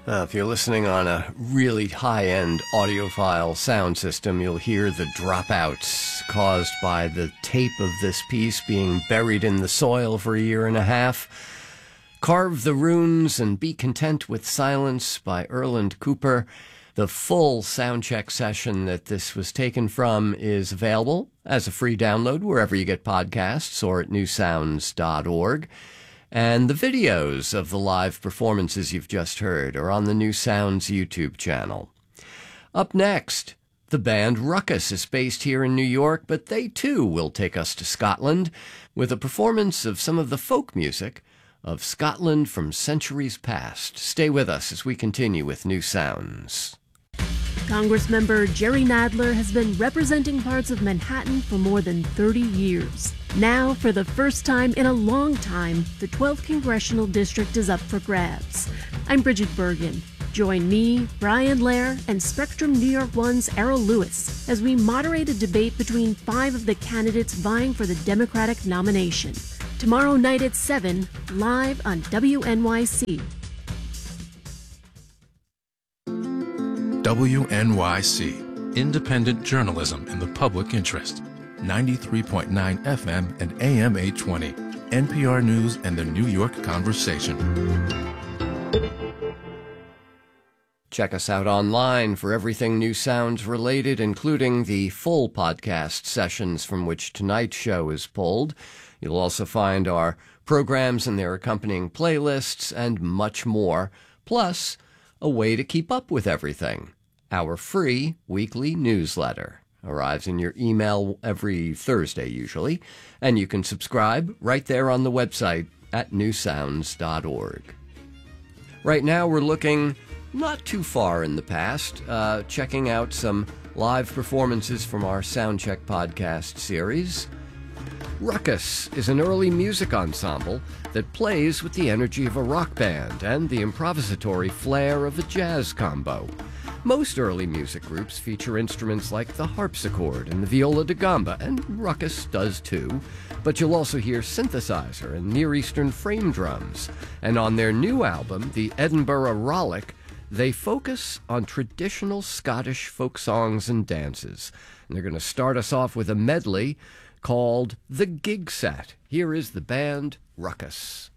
If you're listening on a really high-end audiophile sound system, you'll hear the dropouts caused by the tape of this piece being buried in the soil for a year and a half. Carve the Runes and Be Content with Silence by Erland Cooper. The full soundcheck session that this was taken from is available as a free download wherever you get podcasts or at newsounds.org. And the videos of the live performances you've just heard are on the New Sounds YouTube channel. Up next, the band Ruckus is based here in New York, but they too will take us to Scotland with a performance of some of the folk music of Scotland from centuries past. Stay with us as we continue with New Sounds. Congressmember Jerry Nadler has been representing parts of Manhattan for more than 30 years. Now, for the first time in a long time, the 12th Congressional District is up for grabs. I'm Bridget Bergen. Join me, Brian Lair, and Spectrum New York One's Errol Lewis as we moderate a debate between 5 of the candidates vying for the Democratic nomination. Tomorrow night at 7, live on WNYC. WNYC, independent journalism in the public interest. 93.9 FM and AM 820. NPR News and the New York Conversation. Check us out online for everything New Sounds related, including the full podcast sessions from which tonight's show is pulled. You'll also find our programs and their accompanying playlists and much more, plus a way to keep up with everything. Our free weekly newsletter arrives in your email every Thursday usually, and you can subscribe right there on the website at newsounds.org. Right now we're looking not too far in the past, checking out some live performances from our Soundcheck podcast series. Ruckus is an early music ensemble that plays with the energy of a rock band and the improvisatory flair of a jazz combo. Most early music groups feature instruments like the harpsichord and the viola da gamba, and Ruckus does too, but you'll also hear synthesizer and Near Eastern frame drums. And on their new album, the Edinburgh Rollick, they focus on traditional Scottish folk songs and dances. And they're going to start us off with a medley called The Gig Set. Here is the band Ruckus.